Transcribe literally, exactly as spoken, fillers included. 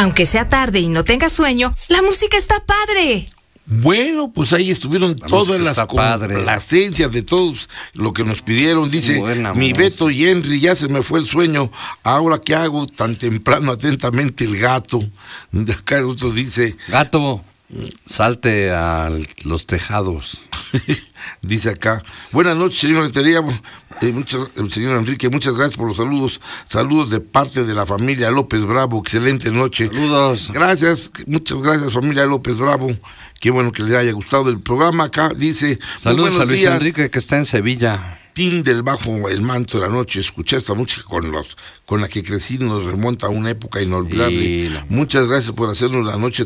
Aunque sea tarde y no tengas sueño, la música está padre. Bueno, pues ahí estuvieron La todas las padre. complacencias de todos lo que nos pidieron. Dice, Buena mi música. Beto y Henry, ya se me fue el sueño. Ahora, ¿qué hago? Tan temprano, atentamente, el gato. De acá el otro dice... Gato, salte a los tejados. Dice acá, buenas noches, señor Rentería, eh, muchas, el señor Enrique, muchas gracias por los saludos, saludos de parte de la familia López Bravo, excelente noche. Saludos. Gracias, muchas gracias familia López Bravo, qué bueno que les haya gustado el programa. Acá dice, Saludos a Luis días, Enrique, que está en Sevilla. Pin del bajo el manto de la noche, escuché esta música con los con la que crecí, nos remonta a una época inolvidable. Y la... Muchas gracias por hacernos la noche